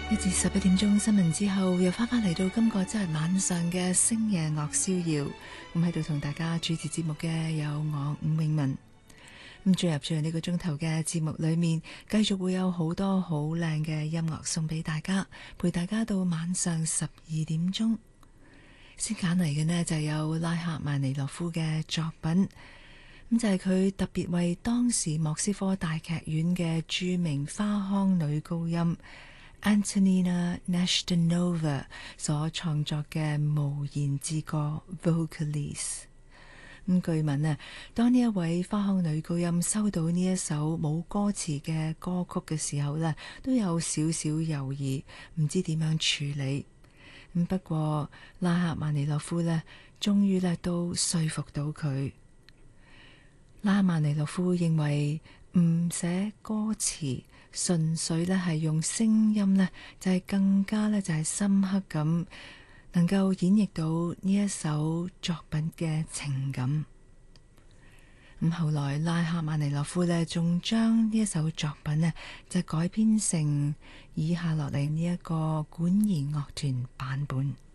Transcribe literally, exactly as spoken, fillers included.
一至十一點鐘新聞之後，又翻返嚟到今個即係晚上嘅星夜樂逍遙。咁喺度同大家主持節目嘅有我伍詠文。咁進入咗呢個鐘頭嘅節目裏面，繼續會有好多好靚嘅音樂送俾大家，陪大家到晚上十二點鐘。先揀嚟嘅呢就有拉赫曼尼諾夫嘅作品，咁就係佢特別為當時莫斯科大劇院嘅著名花腔女高音Antonina Neshtonova 所創作嘅無言之歌 Vocalise。 咁據聞啊，當呢一位花腔女高音收到呢一首冇歌詞嘅歌曲嘅時候呢，都有少少猶豫，唔知點樣處理。咁不過拉赫曼尼諾夫呢，終於呢都說服到佢。拉赫曼尼諾夫認為唔寫歌詞，純粹咧係用聲音咧，就係更加咧就係深刻咁，能夠演繹到呢一首作品嘅情感。咁後來拉赫曼尼諾夫咧，仲將呢一首作品咧，就改編成以下落嚟呢一個管弦樂團版本。